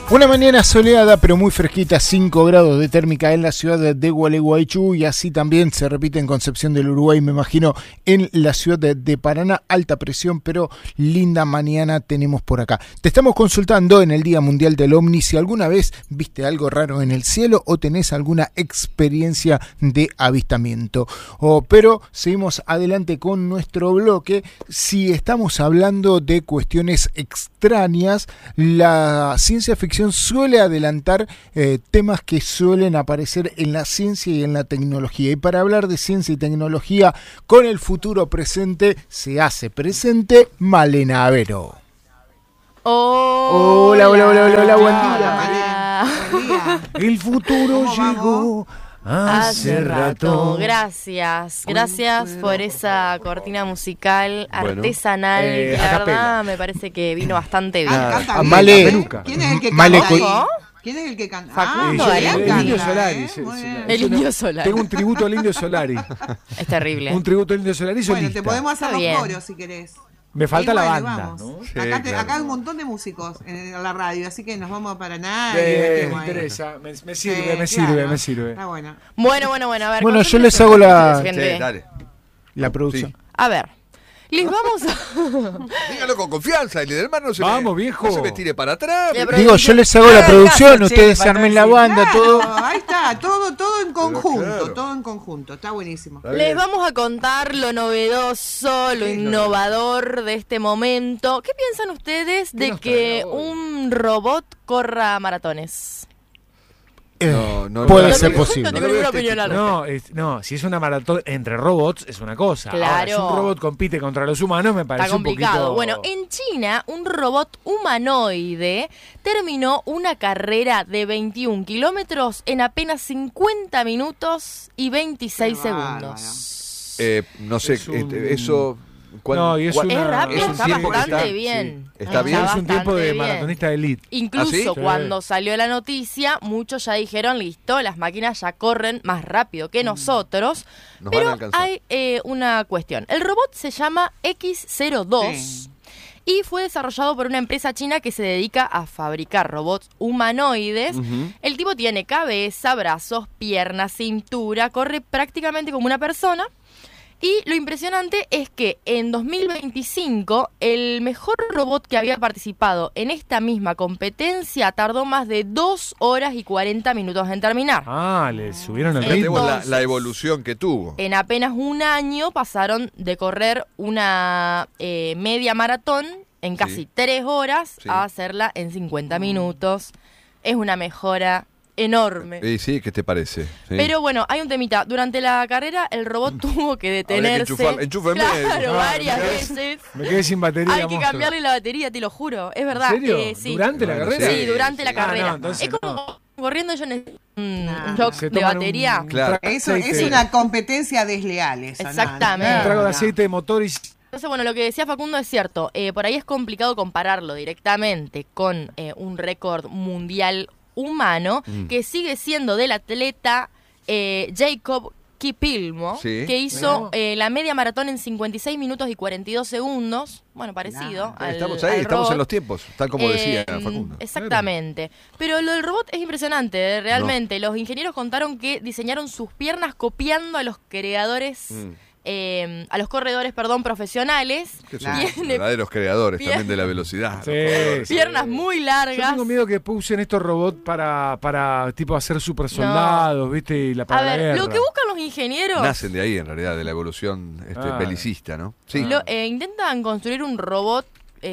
Una mañana soleada pero muy fresquita, 5 grados de térmica en la ciudad de Gualeguaychú y así también se repite en Concepción del Uruguay, me imagino, en la ciudad de Paraná. Alta presión, pero linda mañana tenemos por acá. Te estamos consultando en el Día Mundial del OVNI si alguna vez viste algo raro en el cielo o tenés alguna experiencia de avistamiento. Pero seguimos adelante con nuestro bloque. Si estamos hablando de cuestiones extrañas, la ciencia ficción suele adelantar temas que suelen aparecer en la ciencia y en la tecnología. Y para hablar de ciencia y tecnología con el futuro presente, se hace presente Malena Avero. Hola, buen día. Buen día. El futuro llegó hace rato. Gracias por esa cortina musical artesanal. Que la verdad me parece que vino bastante bien. ¿Quién es el que canta? ¿Quién es el que canta? Facundo, el Indio Solari. El Indio Solari. Tengo un tributo al Indio Solari. Es terrible. Un tributo al Indio Solari solista. Bueno, te podemos hacer los coros si querés. Me falta la banda, ¿no? Sí, acá hay un montón de músicos en la radio, así que nos vamos a Paraná. Me interesa, me sirve. Está bueno. Bueno, a ver. Bueno, yo les hago la producción. Sí. A ver. Les vamos a... Dígalo con confianza, el hermano viejo. No se me tire para atrás. Digo, yo les hago la producción, ustedes armen la banda, todo. Ahí está, todo en conjunto, todo en conjunto, está buenísimo. Les vamos a contar lo novedoso, lo innovador de este momento. ¿Qué piensan ustedes de que un robot corra maratones? Puede ser posible. No, si es una maratón entre robots es una cosa. Claro. Ahora, si un robot compite contra los humanos me parece Está complicado. un poquito... Bueno, en China un robot humanoide terminó una carrera de 21 kilómetros en apenas 50 minutos y 26 segundos. No sé, eso... Es rápido, está bastante bien. Está bien. Es un tiempo de maratonista de elite. Incluso cuando salió la noticia, muchos ya dijeron, listo, las máquinas ya corren más rápido que nosotros. Pero hay una cuestión. El robot se llama X02 y fue desarrollado por una empresa china que se dedica a fabricar robots humanoides. El tipo tiene cabeza, brazos, piernas, cintura, corre prácticamente como una persona. Y lo impresionante es que en 2025 el mejor robot que había participado en esta misma competencia tardó más de 2 horas y 40 minutos en terminar. Le subieron el ritmo. Tenemos la evolución que tuvo. En apenas un año pasaron de correr una media maratón en casi 3 horas a hacerla en 50 minutos. Es una mejora enorme. Sí, ¿qué te parece? Sí. Pero bueno, hay un temita. Durante la carrera el robot tuvo que detenerse. Varias veces. Me quedé sin batería. Hay que cambiarle la batería, te lo juro. Es verdad. ¿En serio? Sí. ¿Durante la carrera? Sí, durante la carrera. Es como corriendo yo en un shock de batería. Claro. Eso es una competencia desleal. Exactamente. Un trago de aceite de motor y... Entonces, bueno, lo que decía Facundo es cierto. Por ahí es complicado compararlo directamente con un récord mundial humano, que sigue siendo del atleta Jacob Kipilmo, que hizo la media maratón en 56 minutos y 42 segundos. Bueno, parecido estamos ahí, estamos en los tiempos, tal como decía Facundo. Exactamente. Pero lo del robot es impresionante, realmente. Los ingenieros contaron que diseñaron sus piernas copiando a los creadores... a los corredores, profesionales. Que son verdaderos creadores también de la velocidad. Piernas muy largas. Yo tengo miedo que usen estos robots para tipo hacer super soldados, ¿viste? Y para la guerra. Lo que buscan los ingenieros... Nacen de ahí, en realidad, de la evolución belicista, ¿no? Sí. Intentan construir un robot...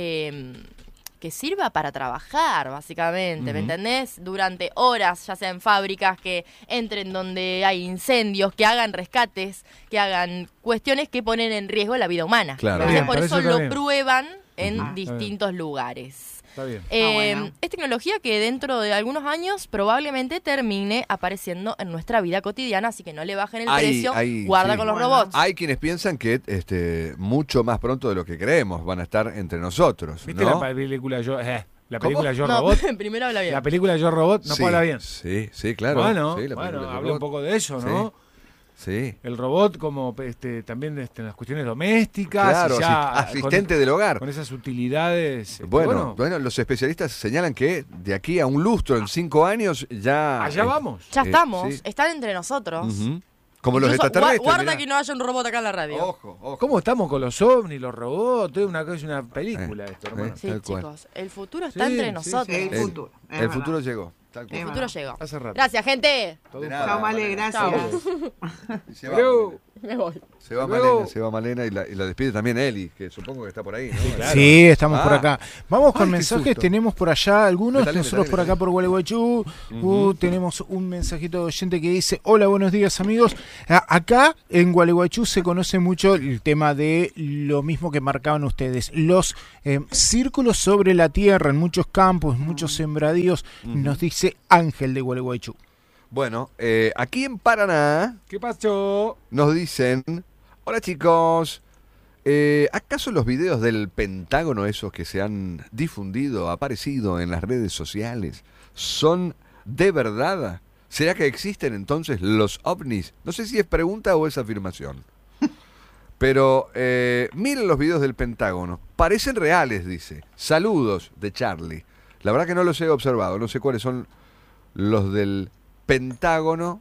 que sirva para trabajar, básicamente, ¿me entendés? Durante horas, ya sea en fábricas, que entren donde hay incendios, que hagan rescates, que hagan cuestiones que ponen en riesgo la vida humana. Claro. Entonces, por eso lo prueban en distintos lugares. Está bien. Es tecnología que dentro de algunos años probablemente termine apareciendo en nuestra vida cotidiana, así que no le bajen el precio, guarda con los robots. Hay quienes piensan que mucho más pronto de lo que creemos van a estar entre nosotros. ¿Viste la película Yo no, Robot? Primero habla bien. La película Yo Robot no habla bien. Sí, claro. Bueno, sí, habla un poco de eso, ¿no? Sí. El robot como también en las cuestiones domésticas. Claro, ya asistente del hogar. Con esas utilidades. Bueno, los especialistas señalan que de aquí a un lustro, en 5 años, ya... Allá vamos. Ya estamos, sí. están entre nosotros. Como los Incluso, extraterrestres. guarda mirá. que no haya un robot acá en la radio. Ojo. ¿Cómo estamos con los ovnis, los robots? Es una película esto, hermano. Sí, tal cual. chicos, el futuro está entre nosotros. El futuro. es El verdad. futuro llegó. Tal cual. El futuro llegó. Hace rato. Gracias, gente. Todo De un nada, Chao, Male, gracias. Se va, Pero- Me voy. se va Malena y la despide también Eli, que supongo que está por ahí, ¿no? claro. Sí, estamos por Ah. acá. Vamos con Ay, qué mensajes, susto. tenemos por allá algunos, Metale, nosotros por acá por Gualeguaychú, tenemos un mensajito de oyente que dice, hola, buenos días amigos, acá en Gualeguaychú se conoce mucho el tema de lo mismo que marcaban ustedes, los círculos sobre la tierra en muchos campos, muchos sembradíos, nos dice Ángel de Gualeguaychú. Bueno, aquí en Paraná ¿Qué pasó? nos dicen, hola chicos, ¿acaso los videos del Pentágono, esos que se han difundido, aparecido en las redes sociales, son de verdad? ¿Será que existen entonces los ovnis? No sé si es pregunta o es afirmación. Pero miren los videos del Pentágono, parecen reales, dice. Saludos de Charlie. La verdad que no los he observado, no sé cuáles son los del Pentágono.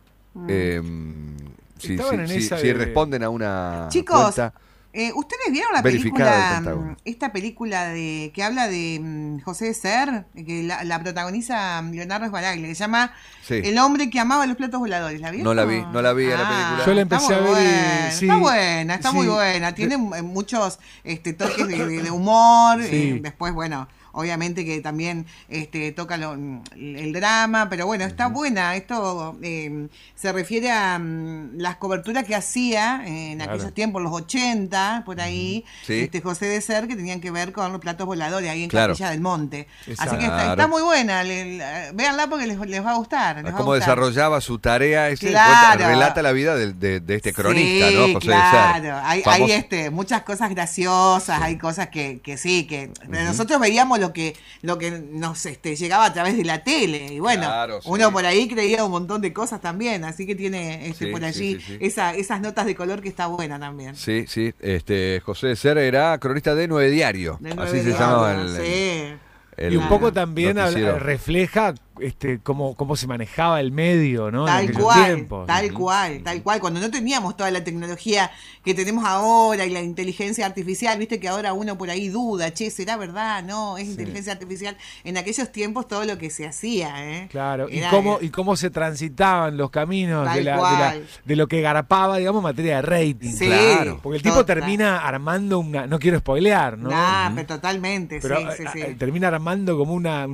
Si Estaban en esa de- responden a una Chicos, cuenta. ¿ustedes vieron la verificada del película, Pentágono. esta película que habla de José de Ser, que la protagoniza Leonardo Sbaraglia, que se llama Sí. El hombre que amaba los platos voladores? ¿La vieron? No la vi a la película. Yo la empecé Está muy a ver y- buena, sí, está buena, está sí. muy buena. Tiene muchos toques de humor. Sí. Después, bueno, obviamente que también toca el drama, pero bueno, está buena. Esto se refiere a las coberturas que hacía en Claro. aquellos tiempos, los 80, por ahí, Sí. José de Ser, que tenían que ver con los platos voladores ahí en Claro. Capilla del Monte. Exacto. Así que Claro. está muy buena. Véanla porque les va a gustar. les va a Cómo gustar. desarrollaba su tarea, Claro. relata la vida de este cronista, Sí, ¿no? José claro. de Ser. Hay Famoso. muchas cosas graciosas, hay cosas que sí, que nosotros veíamos lo que nos llegaba a través de la tele. Y bueno, Claro, sí. uno por ahí creía un montón de cosas también, así que tiene Sí, por sí, allí sí, sí. esas notas de color que está buena también. Sí, José de Ser era cronista de 9 Diario. De Así Nueve se Diarios, llamaba el sí. el Y un poco Claro. también noticiero. refleja cómo se manejaba el medio, ¿no? En Tal aquellos cual, tiempos. tal cual. Cuando no teníamos toda la tecnología que tenemos ahora y la inteligencia artificial, viste que ahora uno por ahí duda, che, ¿será verdad? No, es inteligencia artificial. En aquellos tiempos todo lo que se hacía, ¿eh? Claro, Era- y cómo se transitaban los caminos Tal de cual. de lo que garpaba, digamos, en materia de rating. Sí, Claro. Porque el tipo total. termina armando no quiero spoilear, ¿no? Nah, pero totalmente, Pero sí. termina armando como una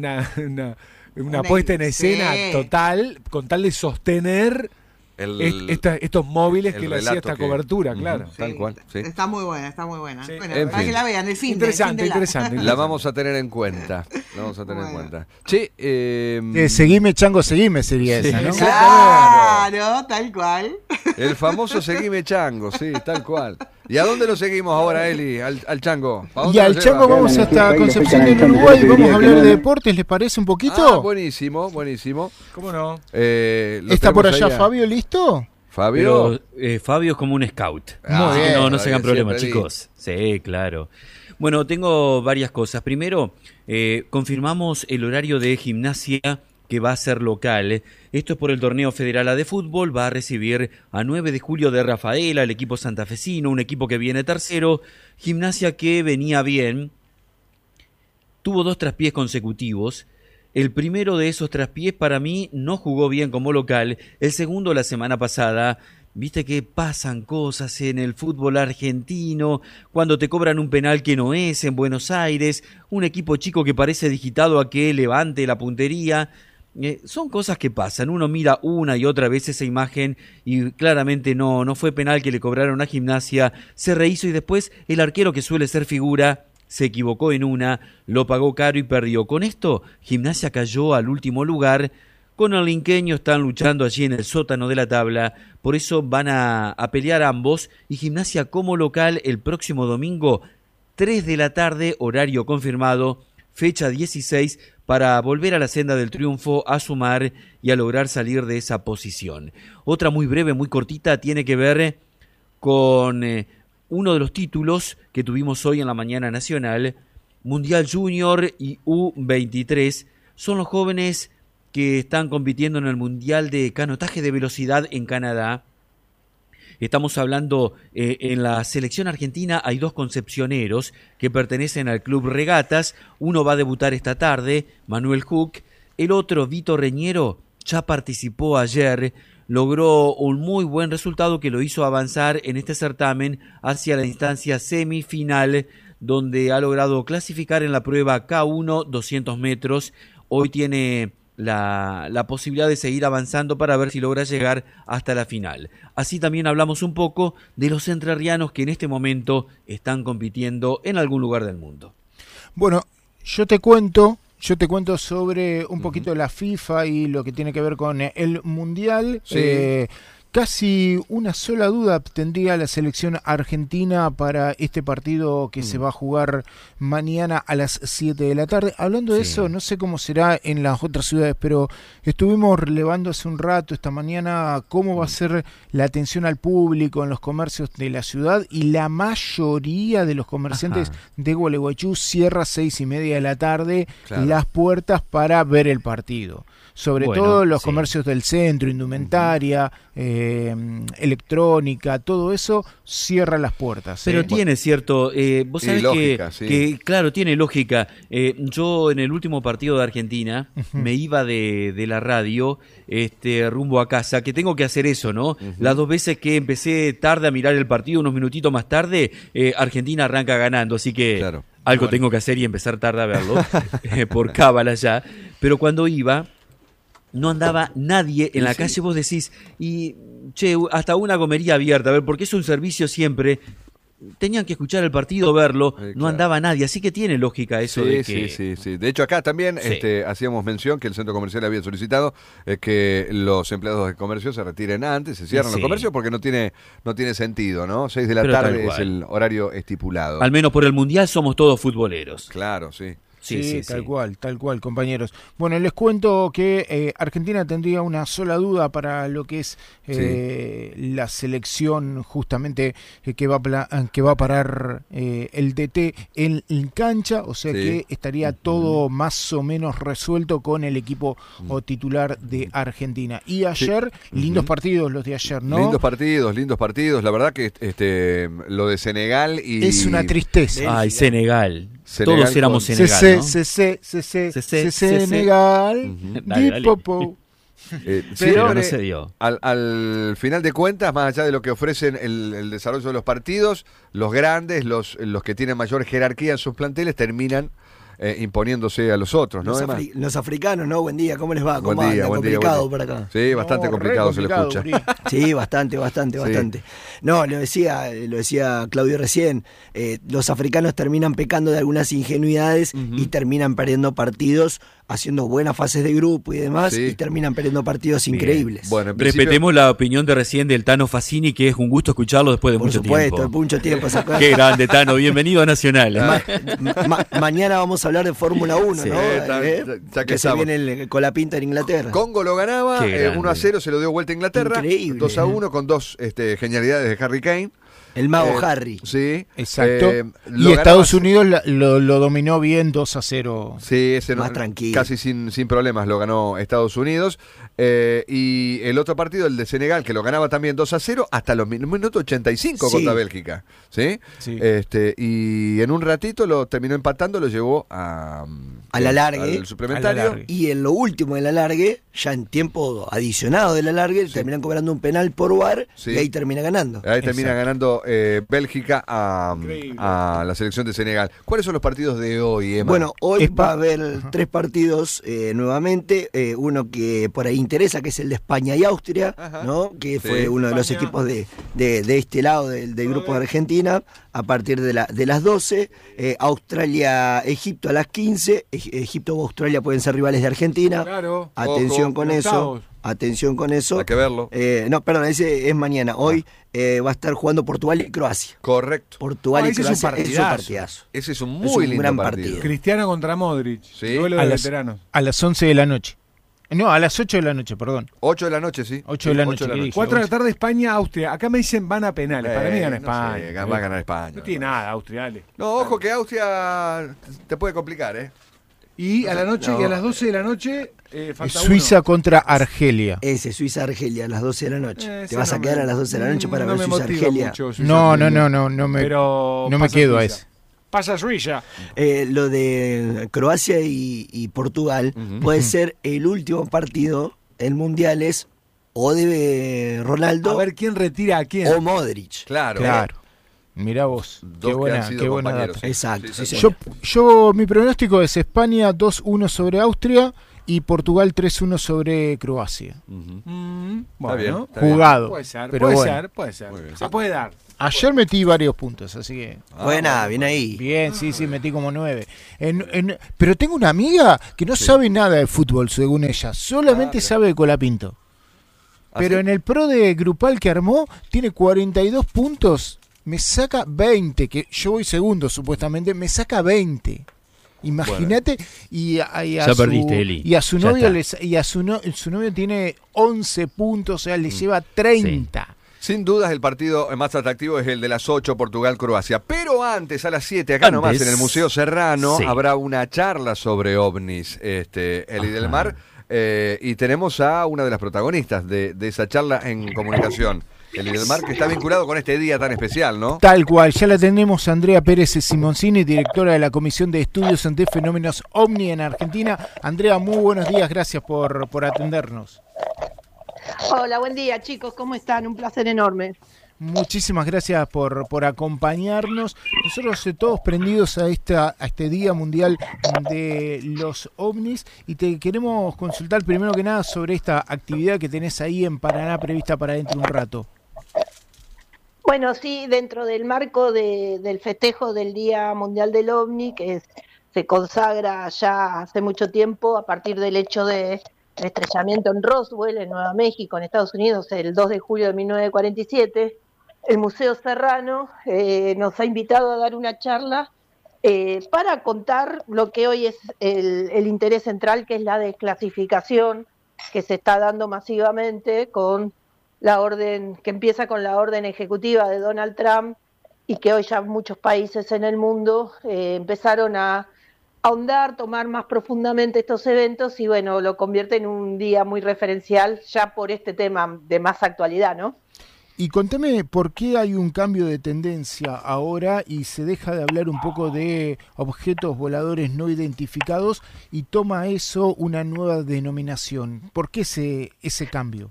Una- puesta en escena sí. total, con tal de sostener estos móviles el que le hacía relato esta que- cobertura, Ujú. claro. Tal cual, sí. Está muy buena, está muy buena. Sí. Bueno, En para fin. que la vean, el fin Interesante, de la- interesante. La vamos a tener en cuenta. Bueno. Che, Seguime, chango, seguime sería Sí. esa, ¿no? Claro, tal cual. el famoso Seguime Chango, sí, tal cual. ¿Y a dónde lo seguimos ahora, Eli? Al Chango. ¿A dónde Y al lo Chango lleva? vamos hasta Concepción del Uruguay, vamos a hablar de deportes, ¿les parece un poquito? Ah, buenísimo. ¿Cómo no? Lo ¿Está por tenemos allá ahí Fabio, listo? Fabio. Pero Fabio es como un scout. Ah, Muy bien. No se hagan problemas, siempre chicos. Sí, claro. Bueno, tengo varias cosas. Primero, confirmamos el horario de Gimnasia que va a ser local. Esto es por el torneo Federal A de fútbol. Va a recibir a 9 de julio de Rafaela, el equipo santafesino, un equipo que viene tercero. Gimnasia que venía bien. Tuvo 2 traspiés consecutivos. El primero de esos traspiés para mí no jugó bien como local. El segundo la semana pasada. Viste que pasan cosas en el fútbol argentino, cuando te cobran un penal que no es en Buenos Aires, un equipo chico que parece digitado a que levante la puntería. Son cosas que pasan, uno mira una y otra vez esa imagen y claramente no fue penal que le cobraron a Gimnasia, se rehizo y después el arquero que suele ser figura se equivocó en una, lo pagó caro y perdió. Con esto Gimnasia cayó al último lugar. Con el linqueño están luchando allí en el sótano de la tabla, por eso van a pelear ambos y Gimnasia como local el próximo domingo, 3 de la tarde, horario confirmado, fecha 16, para volver a la senda del triunfo, a sumar y a lograr salir de esa posición. Otra muy breve, muy cortita, tiene que ver con uno de los títulos que tuvimos hoy en la mañana nacional, Mundial Junior y U23. Son los jóvenes que están compitiendo en el Mundial de Canotaje de Velocidad en Canadá. Estamos hablando, en la selección argentina hay 2 concepcioneros que pertenecen al Club Regatas. Uno va a debutar esta tarde, Manuel Hook. El otro, Vito Reñero, ya participó ayer. Logró un muy buen resultado que lo hizo avanzar en este certamen hacia la instancia semifinal, donde ha logrado clasificar en la prueba K1 200 metros. Hoy tiene la posibilidad de seguir avanzando para ver si logra llegar hasta la final. Así también hablamos un poco de los entrerrianos que en este momento están compitiendo en algún lugar del mundo. Bueno, yo te cuento sobre un poquito la FIFA y lo que tiene que ver con el Mundial. Sí. Casi una sola duda tendría la selección argentina para este partido que se va a jugar mañana a las 7 de la tarde. Hablando de eso, no sé cómo será en las otras ciudades, pero estuvimos relevando hace un rato, esta mañana, cómo va a ser la atención al público en los comercios de la ciudad, y la mayoría de los comerciantes de Gualeguaychú cierra 6:30 de la tarde las puertas para ver el partido. Sobre todo los comercios del centro, indumentaria, electrónica, todo eso cierra las puertas. Pero tiene cierto, vos sabés lógica, que claro, tiene lógica. Yo en el último partido de Argentina me iba de la radio rumbo a casa, que tengo que hacer eso, ¿no? Las 2 veces que empecé tarde a mirar el partido, unos minutitos más tarde, Argentina arranca ganando, así que algo tengo que hacer y empezar tarde a verlo, por cábala ya. Pero cuando iba, no andaba nadie en la calle. Vos decís, y hasta una gomería abierta, a ver, porque es un servicio siempre. Tenían que escuchar el partido, verlo, no andaba nadie, así que tiene lógica eso de que... Sí. De hecho, acá también hacíamos mención que el centro comercial había solicitado que los empleados de comercio se retiren antes, se cierran los comercios, porque no tiene sentido, ¿no? 6 de la tarde es el horario estipulado. Al menos por el Mundial somos todos futboleros. Claro, sí. Sí, tal cual, compañeros. Bueno, les cuento que Argentina tendría una sola duda para lo que es la selección, justamente que va a parar el DT en cancha, o sea que estaría todo más o menos resuelto con el equipo titular de Argentina. Y ayer, lindos partidos los de ayer, ¿no? Lindos partidos. La verdad que lo de Senegal y... Es una tristeza. Ay, Senegal. Todos éramos Senegal, ¿no? Senegal. Dale. Pero no se dio. Al final de cuentas, más allá de lo que ofrecen el desarrollo de los partidos, los grandes, los que tienen mayor jerarquía en sus planteles, terminan imponiéndose a los otros, ¿no? Los africanos, ¿no? Buen día, ¿cómo les va? Buen día. Complicado por acá. Sí, bastante complicado se le escucha. Sí, bastante. No, lo decía Claudio recién, los africanos terminan pecando de algunas ingenuidades y terminan perdiendo partidos, haciendo buenas fases de grupo y demás, y terminan perdiendo partidos increíbles. Bueno, respetemos la opinión de recién del Tano Fassini, que es un gusto escucharlo después de mucho tiempo. Por supuesto, mucho tiempo. Qué grande, Tano, bienvenido a Nacional. Mañana vamos a hablar de Fórmula 1, ¿no? Ya que se viene el Colapinto en Inglaterra. Congo lo ganaba, 1-0, se lo dio vuelta a Inglaterra. Increíble. 2-1 con 2 genialidades de Harry Kane. El mago Harry. Sí. Exacto. Y Estados Unidos lo dominó bien 2-0. Sí, ese más tranquilo. Casi sin problemas lo ganó Estados Unidos. Y el otro partido, el de Senegal, que lo ganaba también 2-0 hasta los minutos 85 contra Bélgica. ¿Sí? Y en un ratito lo terminó empatando, lo llevó al alargue. Al suplementario. Y en lo último del alargue, ya en tiempo adicionado del alargue, terminan cobrando un penal por VAR y ahí termina ganando. Ahí termina ganando Bélgica a la selección de Senegal. ¿Cuáles son los partidos de hoy, Emma? Bueno, hoy va a haber 3 partidos nuevamente. Uno que por ahí interesa, que es el de España y Austria, ¿no? Que fue uno de los equipos de este lado del grupo de Argentina, a partir de las 12. Australia-Egipto a las 15. Egipto o Australia pueden ser rivales de Argentina. Claro. Atención con eso. Atención con eso. Hay que verlo. No, perdón, ese es mañana. Hoy va a estar jugando Portugal y Croacia. Correcto. Portugal y ese es un Croacia es un partidazo. Ese es un Es muy un lindo gran partido. Cristiano contra Modric. Sí. Duelo A de las, veteranos. a las 11 de la noche. No, a las 8 de la noche, perdón. 8 de la noche, sí. 8 de la Sí, noche, ¿qué dije? 4 de la tarde, España, Austria. Acá me dicen van a penales. Para mí gana no España. sé, va a ganar España. No tiene nada, Austria, dale. No, ojo que Austria te puede complicar, ¿eh? Y a la noche, y a las 12 de la noche, falta Suiza contra Argelia. Ese, Suiza-Argelia, a las 12 de la noche. ese ¿Te vas a no quedar me- a las 12 de la noche para no ver me motiva Suiza-Argelia? mucho Suiza No, Argelia. no me, Pero no me pasa quedo a Suiza. ese. Pasa Suiza. Lo de Croacia y Portugal puede ser el último partido en mundiales o de A Ronaldo ver quién retira a quién. o Modric. Claro. Claro. Mirá vos. Dos Qué que han sido qué buena compañeros. data. Exacto, sí, sí. señor. Mi pronóstico es España 2-1 sobre Austria y Portugal 3-1 sobre Croacia. Ujú. Bueno, bien, está bien. Jugado. puede ser, pero bueno. puede ser. Muy bien. Se puede dar. Ayer metí varios puntos, así que... Buena, bien ahí. Bien, sí, metí como 9. Pero tengo una amiga que no sabe nada de fútbol, según ella. Solamente mira. sabe de Colapinto. ¿Ah, Pero sí? en el pro de grupal que armó, tiene 42 puntos. Me saca 20, que yo voy segundo supuestamente, me saca 20. Imagínate, y a Ya perdiste, Eli. y a su Ya novio está. su novio tiene 11 puntos, o sea, le lleva 30. Sin dudas el partido más atractivo es el de las 8, Portugal-Croacia. Pero antes, a las 7, acá nomás Antes, en el Museo Serrano, sí. habrá una charla sobre ovnis, Eli del Mar. Y tenemos a una de las protagonistas de esa charla en comunicación, Eli del Mar, que está vinculado con este día tan especial, ¿no? Tal cual, ya la tenemos a Andrea Pérez Simoncini, directora de la Comisión de Estudios ante Fenómenos OVNI en Argentina. Andrea, muy buenos días, gracias por atendernos. Hola, buen día chicos, ¿cómo están? Un placer enorme. Muchísimas gracias por acompañarnos. Nosotros todos prendidos a este Día Mundial de los OVNIs y te queremos consultar primero que nada sobre esta actividad que tenés ahí en Paraná prevista para dentro de un rato. Bueno, sí, dentro del marco del festejo del Día Mundial del OVNI, que se consagra ya hace mucho tiempo a partir del hecho de estrellamiento en Roswell, en Nueva México, en Estados Unidos, el 2 de julio de 1947, el Museo Serrano nos ha invitado a dar una charla para contar lo que hoy es el interés central, que es la desclasificación que se está dando masivamente con la orden, que empieza con la orden ejecutiva de Donald Trump y que hoy ya muchos países en el mundo empezaron a ahondar, tomar más profundamente estos eventos y bueno, lo convierte en un día muy referencial ya por este tema de más actualidad, ¿no? Y contame por qué hay un cambio de tendencia ahora y se deja de hablar un poco de objetos voladores no identificados y toma eso una nueva denominación. ¿Por qué ese cambio?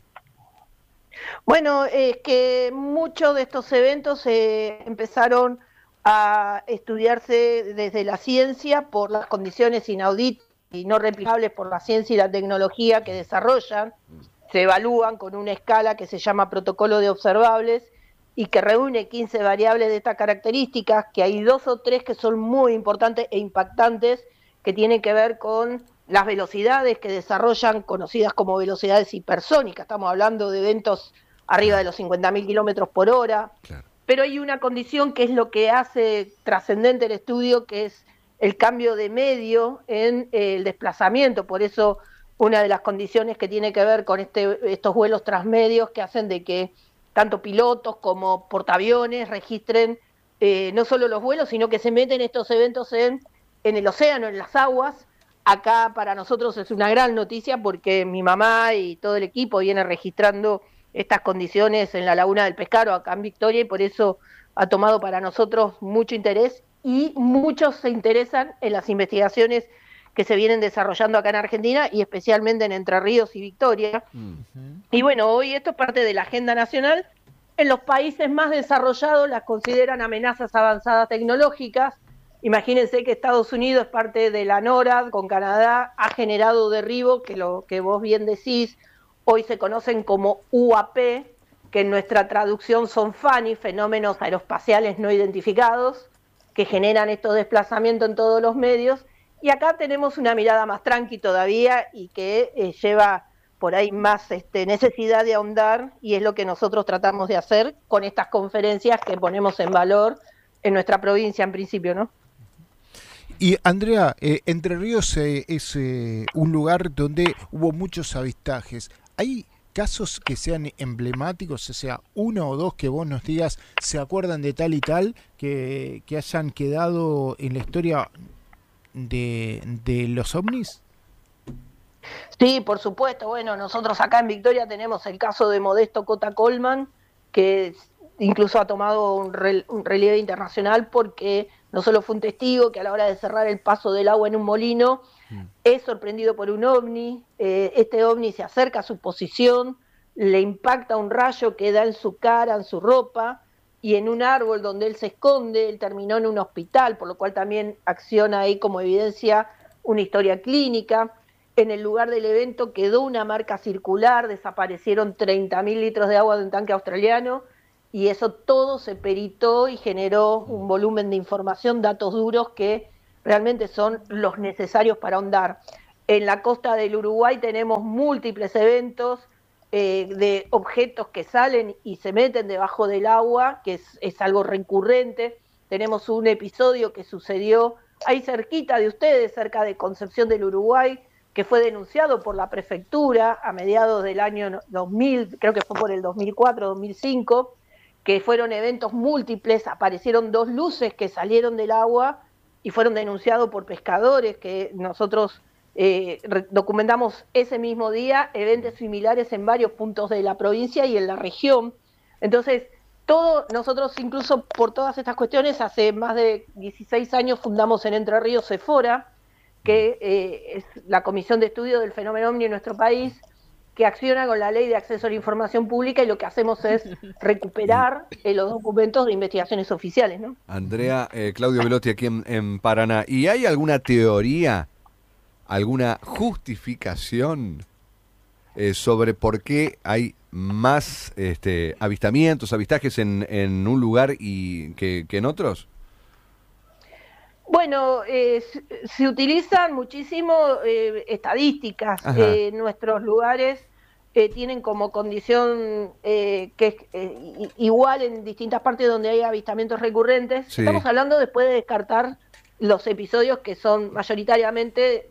Bueno, es que muchos de estos eventos empezaron a estudiarse desde la ciencia por las condiciones inauditas y no replicables por la ciencia y la tecnología que desarrollan. Se evalúan con una escala que se llama protocolo de observables y que reúne 15 variables de estas características, que hay 2 o 3 que son muy importantes e impactantes, que tienen que ver con las velocidades que desarrollan, conocidas como velocidades hipersónicas. Estamos hablando de eventos arriba de los 50.000 kilómetros por hora. Claro. Pero hay una condición que es lo que hace trascendente el estudio, que es el cambio de medio en el desplazamiento. Por eso una de las condiciones que tiene que ver con estos vuelos transmedios que hacen de que tanto pilotos como portaaviones registren no solo los vuelos, sino que se meten estos eventos en el océano, en las aguas. Acá para nosotros es una gran noticia porque mi mamá y todo el equipo viene registrando estas condiciones en la Laguna del Pescaro, acá en Victoria, y por eso ha tomado para nosotros mucho interés y muchos se interesan en las investigaciones que se vienen desarrollando acá en Argentina y especialmente en Entre Ríos y Victoria. Y bueno, hoy esto es parte de la agenda nacional. En los países más desarrollados las consideran amenazas avanzadas tecnológicas. Imagínense que Estados Unidos es parte de la NORAD, con Canadá ha generado derribo, que lo que vos bien decís, hoy se conocen como UAP, que en nuestra traducción son FANI, fenómenos aeroespaciales no identificados, que generan estos desplazamientos en todos los medios. Y acá tenemos una mirada más tranqui todavía y que lleva por ahí más necesidad de ahondar, y es lo que nosotros tratamos de hacer con estas conferencias que ponemos en valor en nuestra provincia en principio, ¿no? Y Andrea, Entre Ríos es un lugar donde hubo muchos avistajes. ¿Hay casos que sean emblemáticos, o sea, uno o dos que vos nos digas, se acuerdan de tal y tal, que hayan quedado en la historia de los ovnis? Sí, por supuesto. Bueno, nosotros acá en Victoria tenemos el caso de Modesto Cota Colman, que incluso ha tomado un relieve internacional porque no solo fue un testigo que a la hora de cerrar el paso del agua en un molino es sorprendido por un ovni. Este ovni se acerca a su posición, le impacta un rayo que da en su cara, en su ropa, y en un árbol donde él se esconde. Él terminó en un hospital, por lo cual también acciona ahí como evidencia una historia clínica. En el lugar del evento quedó una marca circular, desaparecieron 30.000 litros de agua de un tanque australiano, y eso todo se peritó y generó un volumen de información, datos duros que realmente son los necesarios para ahondar. En la costa del Uruguay tenemos múltiples eventos de objetos que salen y se meten debajo del agua, que es algo recurrente. Tenemos un episodio que sucedió ahí cerquita de ustedes, cerca de Concepción del Uruguay, que fue denunciado por la prefectura a mediados del año 2000, creo que fue por el 2004, 2005, que fueron eventos múltiples, aparecieron 2 luces que salieron del agua y fueron denunciados por pescadores, que nosotros documentamos ese mismo día, eventos similares en varios puntos de la provincia y en la región. Entonces, nosotros incluso por todas estas cuestiones, hace más de 16 años fundamos en Entre Ríos Sephora, que es la Comisión de Estudio del Fenómeno OVNI en nuestro país, que acciona con la Ley de Acceso a la Información Pública, y lo que hacemos es recuperar los documentos de investigaciones oficiales, ¿no? Andrea, Claudio Velotti aquí en Paraná. ¿Y hay alguna teoría, alguna justificación sobre por qué hay más avistamientos, avistajes en un lugar que en otros? Bueno, se utilizan muchísimo estadísticas. Nuestros lugares tienen como condición que es igual en distintas partes donde hay avistamientos recurrentes. Sí. Estamos hablando después de descartar los episodios que son mayoritariamente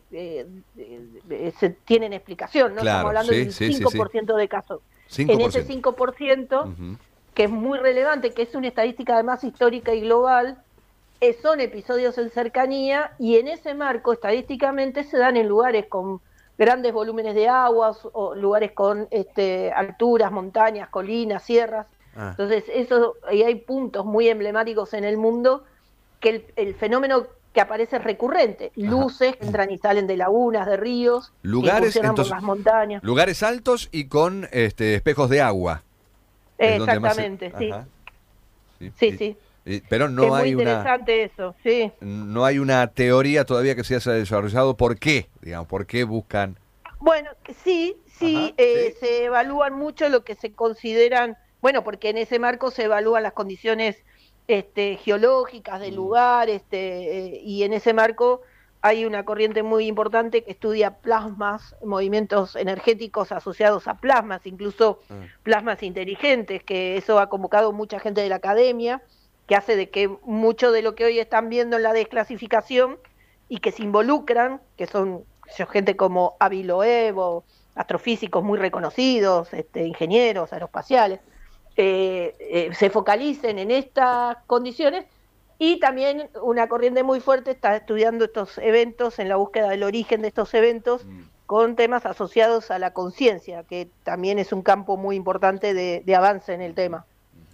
se tienen explicación, ¿no? Claro, estamos hablando del 5% de casos. 5%. En ese 5%, que es muy relevante, que es una estadística además histórica y global, son episodios en cercanía, y en ese marco estadísticamente se dan en lugares con grandes volúmenes de aguas o lugares con alturas, montañas, colinas, sierras. Entonces ahí hay puntos muy emblemáticos en el mundo que el fenómeno que aparece es recurrente. Luces que entran y salen de lagunas, de ríos, lugares, que entonces, por las montañas. Lugares altos y con espejos de agua. Exactamente, sí. Pero no hay muy interesante eso, sí. No hay una teoría todavía que se haya desarrollado. ¿Por qué? Digamos, ¿por qué buscan? Bueno, sí, se evalúan mucho lo que se consideran, bueno, porque en ese marco se evalúan las condiciones geológicas del lugar, y en ese marco hay una corriente muy importante que estudia plasmas, movimientos energéticos asociados a plasmas, incluso plasmas inteligentes, que eso ha convocado mucha gente de la academia, que hace de que mucho de lo que hoy están viendo en la desclasificación y que se involucran, que son gente como Avi Loeb o astrofísicos muy reconocidos, ingenieros aeroespaciales, se focalicen en estas condiciones. Y también una corriente muy fuerte está estudiando estos eventos, en la búsqueda del origen de estos eventos, con temas asociados a la conciencia, que también es un campo muy importante de avance en el tema.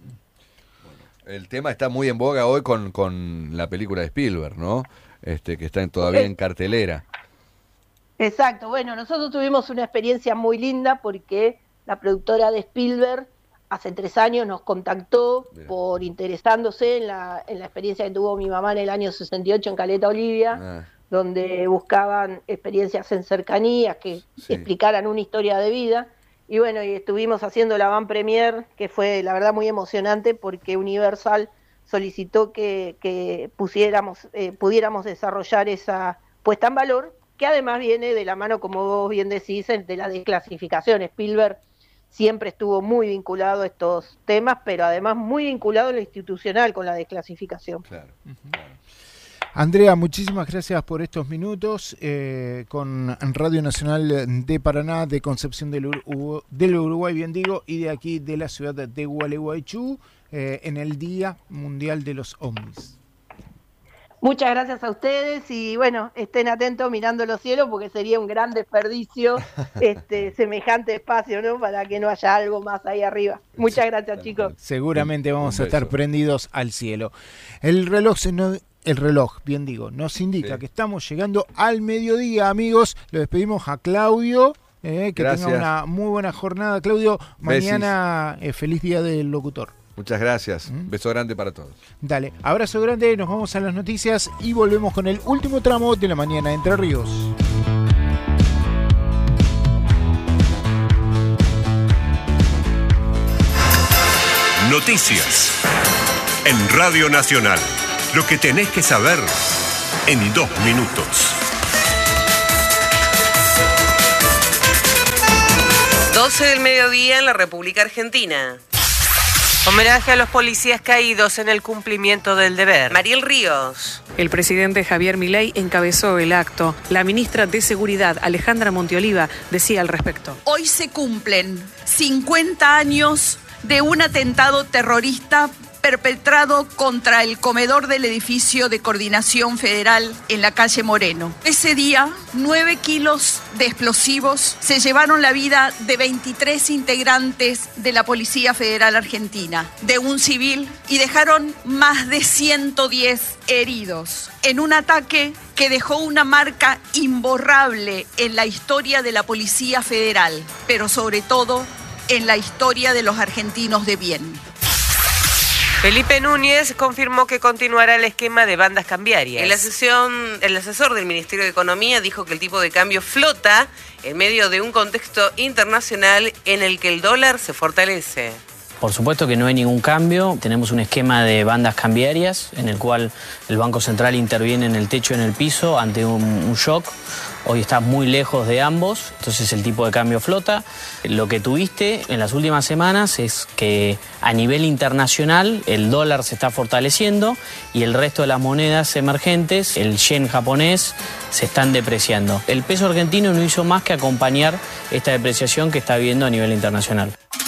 El tema está muy en boga hoy con la película de Spielberg, ¿no? Que está todavía en cartelera. Exacto. Bueno, nosotros tuvimos una experiencia muy linda porque la productora de Spielberg hace 3 años nos contactó por interesándose en la experiencia que tuvo mi mamá en el año 68 en Caleta Olivia, donde buscaban experiencias en cercanías que explicaran una historia de vida. Y bueno, y estuvimos haciendo la van premier, que fue la verdad muy emocionante porque Universal solicitó que pudiéramos desarrollar esa puesta en valor, que además viene de la mano, como vos bien decís, de la desclasificación. Spielberg siempre estuvo muy vinculado a estos temas, pero además muy vinculado en lo institucional con la desclasificación. Claro. Andrea, muchísimas gracias por estos minutos con Radio Nacional de Paraná, de Concepción del Uruguay, bien digo, y de aquí de la ciudad de Gualeguaychú, en el Día Mundial de los Ovnis. Muchas gracias a ustedes y bueno, estén atentos mirando los cielos porque sería un gran desperdicio semejante espacio, ¿no? Para que no haya algo más ahí arriba. Muchas gracias, chicos. Seguramente vamos a estar prendidos al cielo. El reloj, bien digo, nos indica que estamos llegando al mediodía, amigos. Lo despedimos a Claudio, que tenga una muy buena jornada. Claudio, mañana feliz día del locutor. Muchas gracias. Beso grande para todos. Dale, abrazo grande, nos vamos a las noticias y volvemos con el último tramo de la mañana Entre Ríos. Noticias en Radio Nacional. Lo que tenés que saber en 2 minutos. 12 del mediodía en la República Argentina. Homenaje a los policías caídos en el cumplimiento del deber. Mariel Ríos. El presidente Javier Milei encabezó el acto. La ministra de Seguridad, Alejandra Monteoliva, decía al respecto. Hoy se cumplen 50 años de un atentado terrorista perpetrado contra el comedor del edificio de Coordinación Federal en la calle Moreno. Ese día, 9 kilos de explosivos se llevaron la vida de 23 integrantes de la Policía Federal Argentina, de un civil, y dejaron más de 110 heridos en un ataque que dejó una marca imborrable en la historia de la Policía Federal, pero sobre todo en la historia de los argentinos de bien. Felipe Núñez confirmó que continuará el esquema de bandas cambiarias. En la sesión, el asesor del Ministerio de Economía dijo que el tipo de cambio flota en medio de un contexto internacional en el que el dólar se fortalece. Por supuesto que no hay ningún cambio. Tenemos un esquema de bandas cambiarias en el cual el Banco Central interviene en el techo y en el piso ante un shock. Hoy está muy lejos de ambos, entonces el tipo de cambio flota. Lo que tuviste en las últimas semanas es que a nivel internacional el dólar se está fortaleciendo y el resto de las monedas emergentes, el yen japonés, se están depreciando. El peso argentino no hizo más que acompañar esta depreciación que está habiendo a nivel internacional.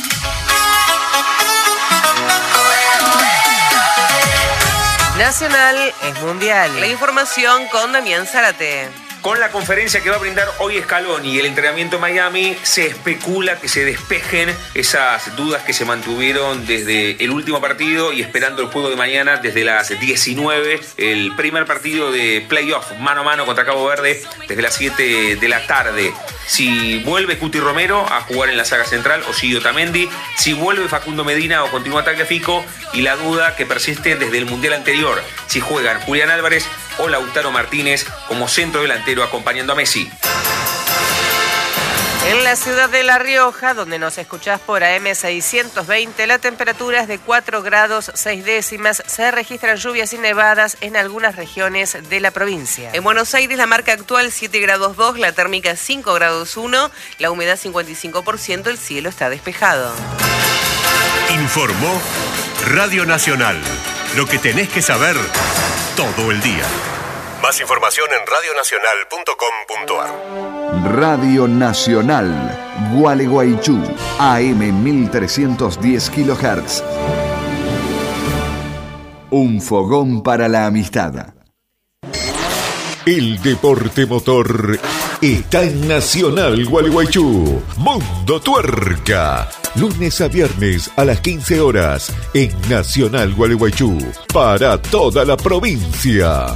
Nacional es mundial. La información con Damián Zárate. Con la conferencia que va a brindar hoy Scaloni y el entrenamiento en Miami, se especula que se despejen esas dudas que se mantuvieron desde el último partido y esperando el juego de mañana desde las 19, el primer partido de playoff mano a mano contra Cabo Verde desde las 7 de la tarde. Si vuelve Cuti Romero a jugar en la saga central o si Otamendi, si vuelve Facundo Medina o continúa Tagliafico, y la duda que persiste desde el Mundial anterior, si juegan Julián Álvarez o Lautaro Martínez como centro delantero acompañando a Messi. En la ciudad de La Rioja, donde nos escuchás por AM620, la temperatura es de 4 grados 6 décimas. Se registran lluvias y nevadas en algunas regiones de la provincia. En Buenos Aires, la marca actual 7 grados 2, la térmica 5 grados 1, la humedad 55%, el cielo está despejado. Informó Radio Nacional. Lo que tenés que saber todo el día. Más información en radionacional.com.ar. Radio Nacional, Gualeguaychú, AM 1310 kHz. Un fogón para la amistad. El deporte motor está en Nacional Gualeguaychú. Mundo Tuerca. Lunes a viernes a las 15 horas en Nacional Gualeguaychú. Para toda la provincia.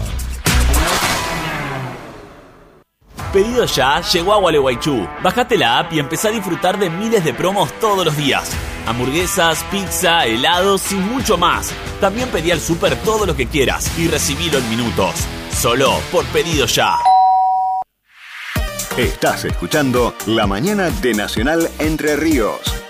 Pedido Ya llegó a Gualeguaychú. Bajate la app y empezá a disfrutar de miles de promos todos los días. Hamburguesas, pizza, helados y mucho más. También pedí al súper todo lo que quieras y recibilo en minutos. Solo por Pedido Ya. Estás escuchando La Mañana de Nacional Entre Ríos.